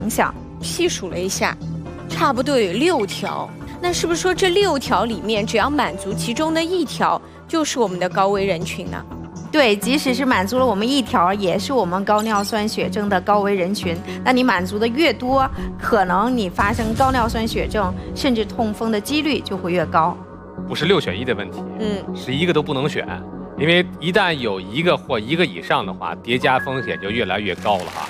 影响。 细数了一下，差不多有6条。那是不是说这6条里面，只要满足其中的1条，就是我们的高危人群呢？ 对，即使是满足了我们1条，也是我们高尿酸血症的高危人群。那你满足的越多，可能你发生高尿酸血症甚至痛风的几率就会越高。 不是6选1的问题，是一个都不能选，因为一旦有一个或一个以上的话，叠加风险就越来越高了哈。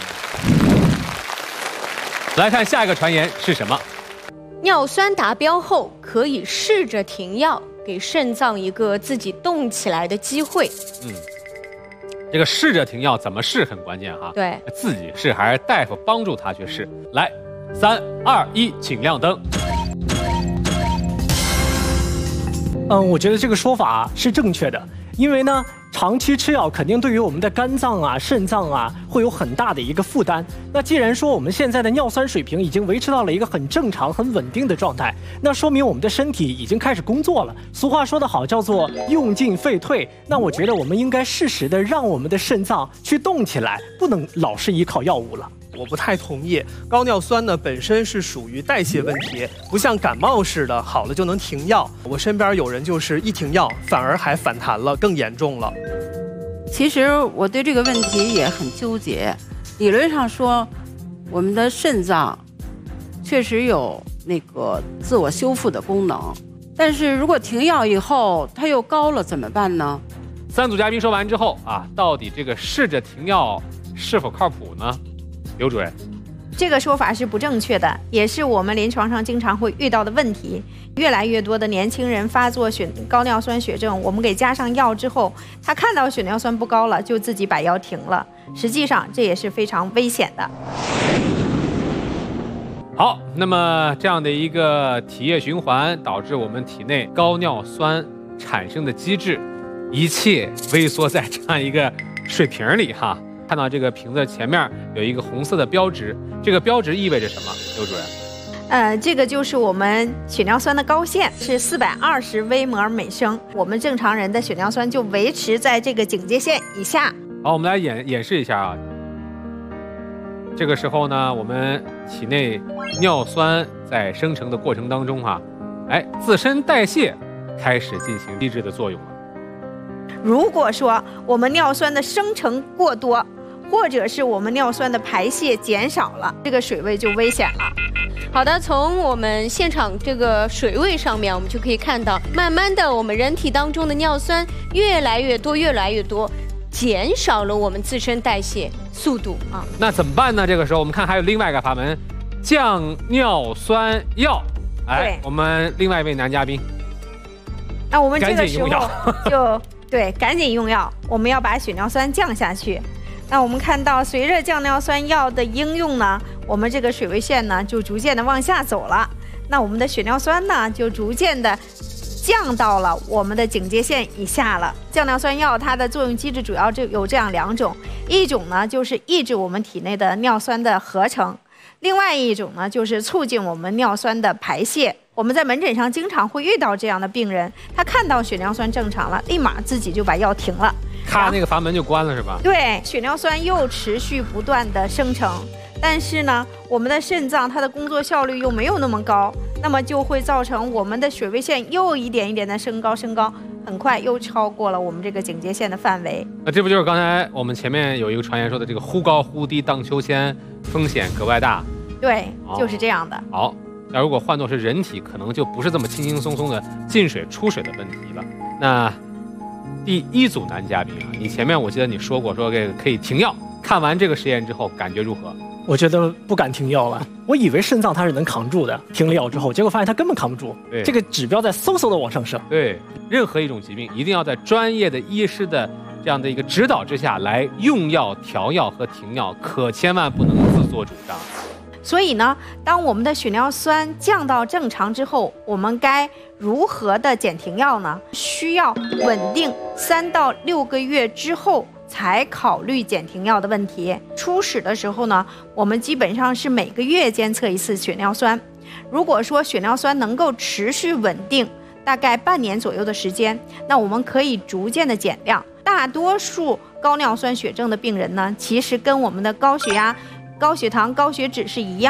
来看下一个传言是什么？ 尿酸达标后可以试着停药，给肾脏一个自己动起来的机会。 这个试着停药怎么试很关键哈。 对， 自己试还是大夫帮助他去试？来，3、2、1，请亮灯。 我觉得这个说法是正确的，因为呢，长期吃药肯定对于我们的肝脏啊、肾脏啊会有很大的一个负担。那既然说我们现在的尿酸水平已经维持到了一个很正常、很稳定的状态，那说明我们的身体已经开始工作了。俗话说得好，叫做用进废退。那我觉得我们应该适时的让我们的肾脏去动起来，不能老是依靠药物了。 我不太同意，高尿酸呢本身是属于代谢问题，不像感冒似的好了就能停药。我身边有人就是一停药反而还反弹了，更严重了。 其实我对这个问题也很纠结。理论上说，我们的肾脏确实有那个自我修复的功能，但是如果停药以后它又高了怎么办呢 ？3组嘉宾说完之后啊，到底这个试着停药是否靠谱呢？刘主任， 这个说法是不正确的，也是我们临床上经常会遇到的问题。越来越多的年轻人发作高尿酸血症，我们给加上药之后，他看到血尿酸不高了，就自己把药停了。实际上这也是非常危险的。 好，那么这样的一个体液循环导致我们体内高尿酸产生的机制，一切微缩在这样一个水瓶里哈。看到这个瓶子前面有一个红色的标志，这个标志意味着什么？刘主任？ 这个就是我们血尿酸的高线是420微摩尔每升，我们正常人的血尿酸就维持在这个警戒线以下。 好，我们来演示一下啊。这个时候呢，我们体内尿酸在生成的过程当中自身代谢开始进行抑制的作用了。 如果说我们尿酸的生成过多，或者是我们尿酸的排泄减少了，这个水位就危险了。 好的，从我们现场这个水位上面，我们就可以看到，慢慢的我们人体当中的尿酸越来越多，越来越多，减少了我们自身代谢速度啊。 那怎么办呢？这个时候我们看还有另外一个法门，降尿酸药。我们另外一位男嘉宾， 那我们这个时候就赶紧用药，我们要把血尿酸降下去。那我们看到，随着降尿酸药的应用呢，我们这个水位线呢就逐渐的往下走了。那我们的血尿酸呢就逐渐的降到了我们的警戒线以下了。降尿酸药它的作用机制主要就有这样2种，一种呢就是抑制我们体内的尿酸的合成，另外一种呢就是促进我们尿酸的排泄。我们在门诊上经常会遇到这样的病人，他看到血尿酸正常了，立马自己就把药停了， 咔，那个阀门就关了是吧？ 对，血尿酸又持续不断的生成，但是呢，我们的肾脏它的工作效率又没有那么高，那么就会造成我们的水位线又一点一点的升高，很快又超过了我们这个警戒线的范围。 那这不就是刚才我们前面有一个传言说的这个忽高忽低荡秋千，风险格外大？ 对，就是这样的。 好。那如果换作是人体，可能就不是这么轻轻松松的进水出水的问题了。那第1组男嘉宾你前面我记得你说过，说这个可以停药。看完这个实验之后，感觉如何？ 我觉得不敢停药了。我以为肾脏它是能扛住的，停了药之后，结果发现它根本扛不住。这个指标在嗖嗖的往上升。 对，任何一种疾病，一定要在专业的医师的这样的一个指导之下来用药、调药和停药，可千万不能自作主张。 所以呢，当我们的血尿酸降到正常之后，我们该如何的减停药呢？需要稳定3到6个月之后才考虑减停药的问题。初始的时候呢，我们基本上是每个月监测一次血尿酸。如果说血尿酸能够持续稳定，大概半年左右的时间，那我们可以逐渐的减量。大多数高尿酸血症的病人呢，其实跟我们的高血压高血糖、高血脂是一样。